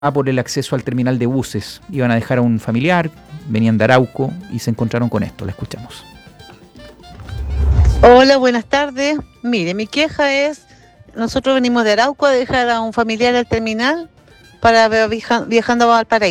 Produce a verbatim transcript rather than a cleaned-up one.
por el acceso al terminal de buses. Iban a dejar a un familiar, venían de Arauco y se encontraron con esto. La escuchamos. Hola, buenas tardes. Mire, mi queja es, nosotros venimos de Arauco a dejar a un familiar al terminal para viaja- viajando a Valparaíso.